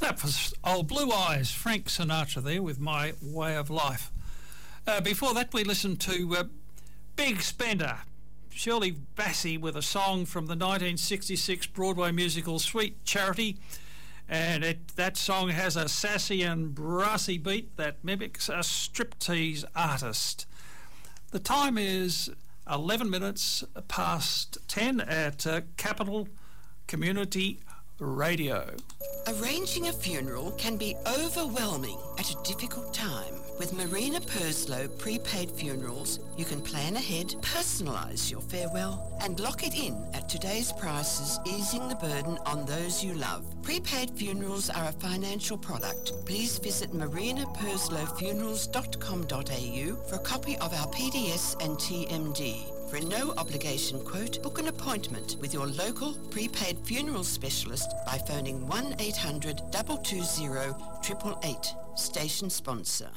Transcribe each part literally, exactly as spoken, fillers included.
That was old Blue Eyes, Frank Sinatra there with My Way of Life. Uh, before that we listened to uh, Big Spender, Shirley Bassey with a song from the nineteen sixty-six Broadway musical Sweet Charity, and it, that song has a sassy and brassy beat that mimics a striptease artist. The time is eleven minutes past ten at uh, Capital Community Radio. Arranging a funeral can be overwhelming at a difficult time. With Marina Purslow Prepaid Funerals, you can plan ahead, personalise your farewell, and lock it in at today's prices, easing the burden on those you love. Prepaid funerals are a financial product. Please visit marina purslow funerals dot com dot a u for a copy of our P D S and T M D. For a no-obligation quote, book an appointment with your local prepaid funeral specialist by phoning one eight hundred two two zero eight eight eight. Station sponsor.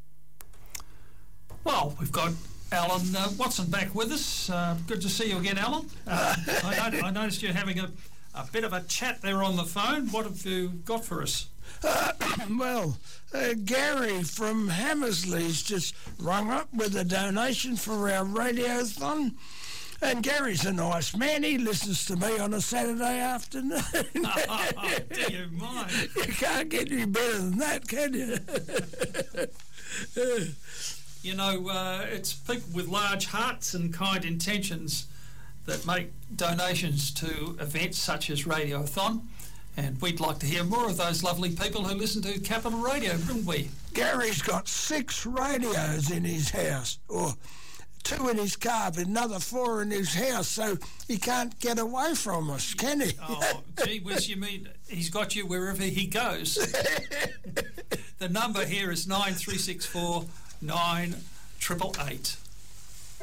Well, we've got Alan uh, Watson back with us. Uh, good to see you again, Alan. Uh, I, I noticed you're having a, a bit of a chat there on the phone. What have you got for us? Uh, well, uh, Gary from Hammersley's just rung up with a donation for our radiothon. And Gary's a nice man. He listens to me on a Saturday afternoon. Oh, do you mind? You can't get any better than that, can you? You know, uh, it's people with large hearts and kind intentions that make donations to events such as Radiothon. And we'd like to hear more of those lovely people who listen to Capital Radio, wouldn't we? Gary's got six radios in his house, or two in his car, but another four in his house, so he can't get away from us, can he? Oh, gee whiz, you mean he's got you wherever he goes? The number here is nine three six four nine eight eight eight.